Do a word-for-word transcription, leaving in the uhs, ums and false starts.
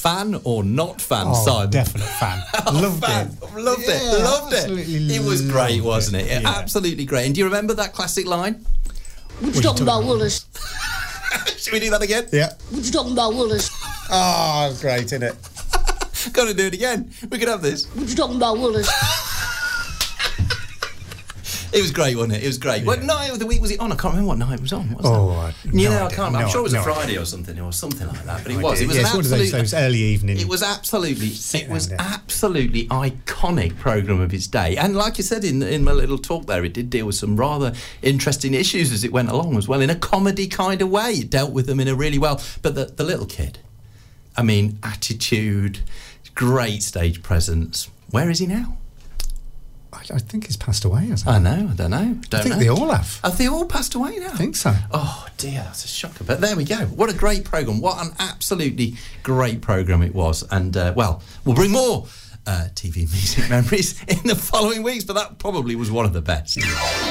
fan or not fan, oh, Simon? Definite fan. oh, Loved fan. it. Loved yeah, it. Loved it. Absolutely It was great, loved wasn't it? it? Yeah. Absolutely great. And do you remember that classic line? What you talking about, Willis? Should we do that again? Yeah. What you talking about, Willis? Oh, great, isn't it? Got to do it again. We could have this. What you talking about, Willis? It was great, wasn't it? It was great. Yeah. What night of the week was it on? I can't remember what night it was on. What was Oh, that? I- You no know, I idea. can't remember. I'm No, sure it was no a Friday idea. or something, or something like that. But it No was. idea. It was yeah, an it's one of absolute. those, those early evening. It was absolutely. Sit It was round it. absolutely iconic programme of its day. And like you said in in my little talk there, it did deal with some rather interesting issues as it went along as well, in a comedy kind of way. It dealt with them in a really well. But the the little kid, I mean, attitude, great stage presence. Where is he now? I, I think he's passed away, hasn't I he? know. I don't know. Don't I think know. they all have. Have they all passed away now? I think so. Oh dear, that's a shocker. But there we go. What a great programme. What an absolutely great programme it was. And, uh, well, we'll bring more uh, T V music memories in the following weeks, but that probably was one of the best.